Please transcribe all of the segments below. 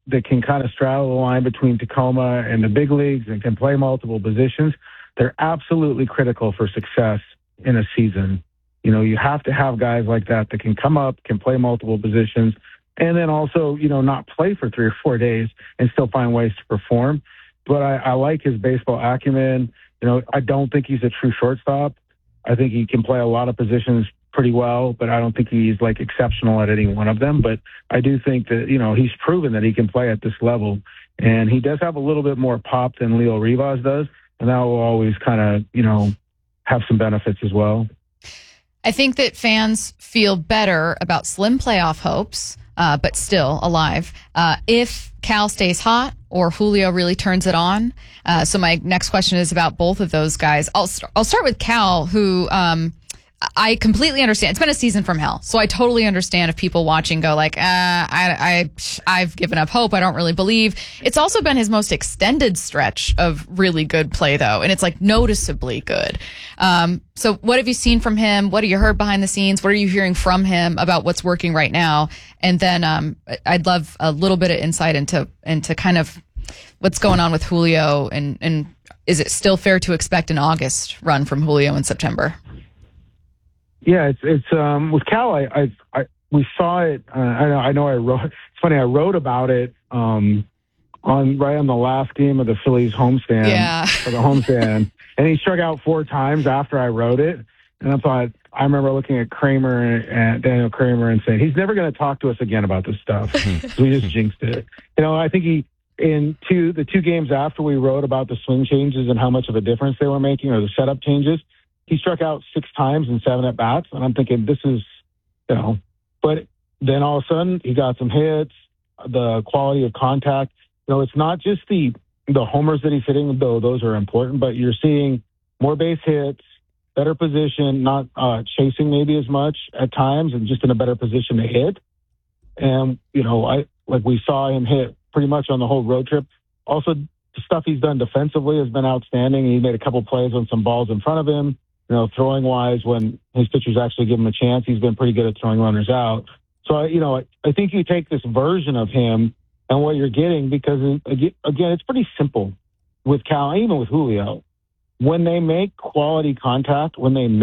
that can kind of straddle the line between Tacoma and the big leagues and can play multiple positions, they're absolutely critical for success in a season. You know, you have to have guys like that can come up, can play multiple positions, and then also, you know, not play for 3 or 4 days and still find ways to perform. But I like his baseball acumen. You know, I don't think he's a true shortstop. I think he can play a lot of positions pretty well, but I don't think he's like exceptional at any one of them. But I do think that, you know, he's proven that he can play at this level, and he does have a little bit more pop than Leo Rivas does, and that will always kind of, you know, have some benefits as well. I think that fans feel better about slim playoff hopes, but still alive, if Cal stays hot or Julio really turns it on. So my next question is about both of those guys. I'll start with Cal, who I completely understand. It's been a season from hell, so I totally understand if people watching go like, I've given up hope. I don't really believe. It's also been his most extended stretch of really good play, though, and it's like noticeably good. So what have you seen from him? What have you heard behind the scenes? What are you hearing from him about what's working right now? And then I'd love a little bit of insight into kind of what's going on with Julio, and is it still fair to expect an August run from Julio in September? Yeah, it's with Cal. We saw it. I know. I wrote. It's funny. I wrote about it on the last game of the Phillies homestand. Yeah. For the homestand, and he struck out 4 times after I wrote it. And I thought, I remember looking at Daniel Kramer, and saying he's never going to talk to us again about this stuff. So we just jinxed it. You know, I think the 2 games after we wrote about the swing changes and how much of a difference they were making, or the setup changes, he struck out 6 times in 7 at-bats, and I'm thinking, this is, you know. But then all of a sudden, he got some hits, the quality of contact. You know, it's not just the homers that he's hitting, though those are important, but you're seeing more base hits, better position, not chasing maybe as much at times, and just in a better position to hit. And, you know, we saw him hit pretty much on the whole road trip. Also, the stuff he's done defensively has been outstanding. He made a couple plays on some balls in front of him. You know, throwing wise, when his pitchers actually give him a chance, he's been pretty good at throwing runners out. So, I think you take this version of him and what you're getting, because again, it's pretty simple with Cal, even with Julio. When they make quality contact,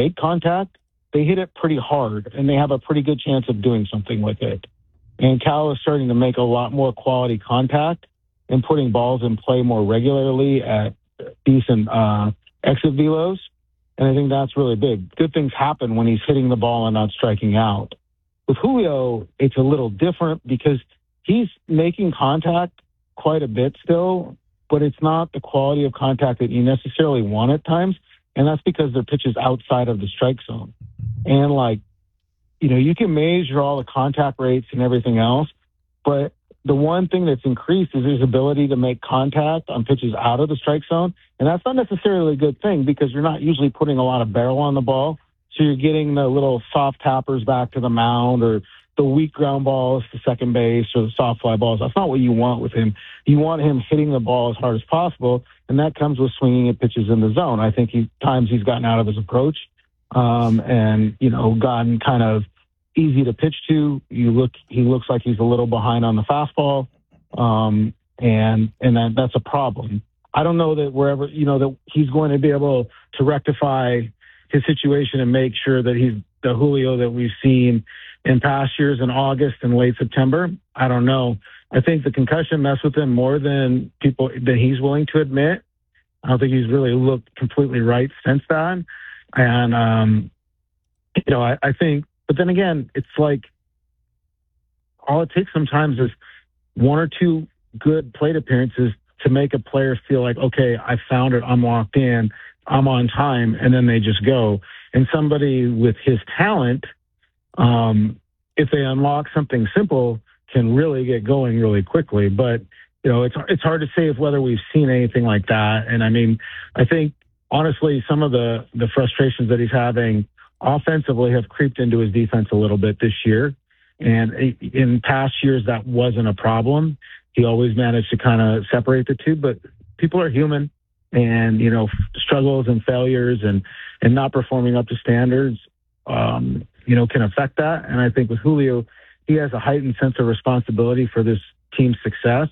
they hit it pretty hard, and they have a pretty good chance of doing something with it. And Cal is starting to make a lot more quality contact and putting balls in play more regularly at decent exit velos. And I think that's really big. Good things happen when he's hitting the ball and not striking out. With Julio, it's a little different because he's making contact quite a bit still, but it's not the quality of contact that you necessarily want at times. And that's because their pitch is outside of the strike zone. And you can measure all the contact rates and everything else, but the one thing that's increased is his ability to make contact on pitches out of the strike zone. And that's not necessarily a good thing because you're not usually putting a lot of barrel on the ball. So you're getting the little soft tappers back to the mound, or the weak ground balls to second base, or the soft fly balls. That's not what you want with him. You want him hitting the ball as hard as possible, and that comes with swinging at pitches in the zone. I think times he's gotten out of his approach and gotten kind of easy to pitch to. He looks like he's a little behind on the fastball, and that's a problem. I don't know that that he's going to be able to rectify his situation and make sure that he's the Julio that we've seen in past years in August and late September. I don't know. I think the concussion messed with him more than he's willing to admit. I don't think he's really looked completely right since then. And, I think, but then again, it's like all it takes sometimes is 1 or 2 good plate appearances to make a player feel like, okay, I found it, I'm locked in, I'm on time, and then they just go. And somebody with his talent, if they unlock something simple, can really get going really quickly. But, it's hard to say whether we've seen anything like that. And I mean, I think, honestly, some of the frustrations that he's having offensively have creeped into his defense a little bit this year. And in past years, that wasn't a problem. He always managed to kind of separate the two, but people are human, and, struggles and failures and not performing up to standards, can affect that. And I think with Julio, he has a heightened sense of responsibility for this team's success.